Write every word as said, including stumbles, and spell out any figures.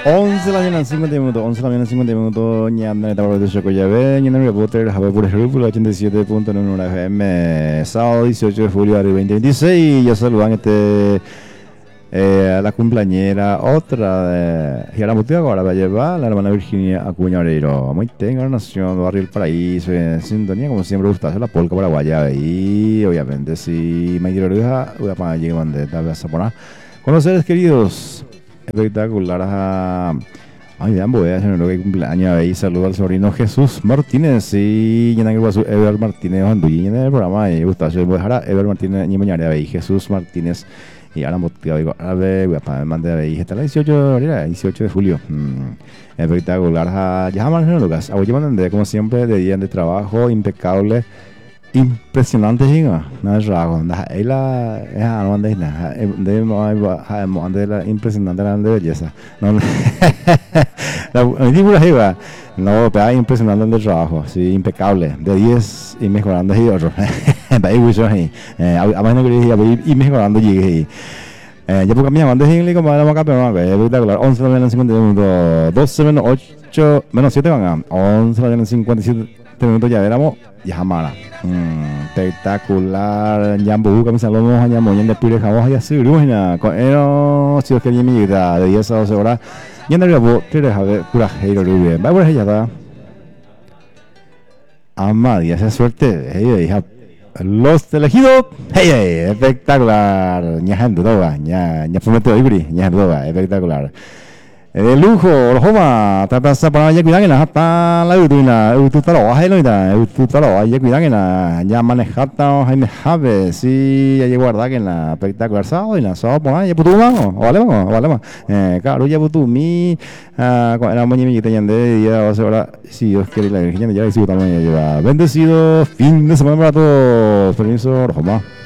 once de la mañana, cincuenta minutos, once de la mañana, cincuenta minutos, ñanda en el de Chocoyabe, ñanda en el reporter, Javier por el ochenta y siete punto nueve F M, sábado dieciocho de julio de veinte veintiséis, yo saludan este, eh, a la cumpleañera, otra de Giara Mutia, ahora va a llevar la hermana Virginia Acuña Oreiro, muy tenga nación, barrio el paraíso, en sintonía, como siempre gusta hacer la polca paraguaya, y obviamente si me quiero oreja, voy a pagar llegar de tal vez a poner. Conoceres queridos, espectacular. A... Ay, vean, voy a hacer un cumpleaños ahí. Saludo al sobrino Jesús Martínez. Y llena el su Ever Martínez Anduy en el programa. Y gusta, yo voy a dejar a Ever Martínez y mañana ahí. Jesús Martínez. Y ahora motivo, digo, a ver, voy a mandar ahí. Está el dieciocho, dieciocho de julio. Mm, espectacular. Ya jamás no Lucas. A voy a mandar, como siempre, de día de trabajo impecable. Impresionante chica, no es raro. Ahí la es a no andes nada, de mo ande la impresionante la de belleza. No, la película iba, no, pero impresionante el trabajo, sí, impecable, de diez y mejorando y otro. Ahí voy yo ahí, a más no quería ir y mejorando llegué ahí. Eh, ya porque mi amante es inglés como era más campeón, es espectacular. once de la mañana cincuenta minutos, doce menos ocho menos siete van a once de la mañana cincuenta y siete minutos ya éramos ya jamás. Mm, espectacular. Yambu, camisa lomos, yambo, yende pire jabos y así, ruina. Con eno, si os queréis mi vida de diez a doce horas. Yende rabo, tire jabe, pura heiro rubie. Va por ella está. Ama, y esa suerte, hey, hija. Los elegidos, hey, hey, espectacular. Ñajan dudoba, ña, ña prometo ibri, ñajan dudoba, espectacular. De lujo, Roma, tata para ya cuidan la hasta la utina, ututalo, ajenoida, ututalo, ya cuidan la ya manejata, Jaime Javes, sí, ya llegó guardar que en la espectacular sábado y la sábado por ahí, ya putu vamos, vale vamos, vale vamos, eh, claro, ya putu mi, ah, con la mañana que tenían de día, doce horas, si Dios quiere la Virginia ya y si también ya lleva bendecido fin de semana para todos, permiso, Roma.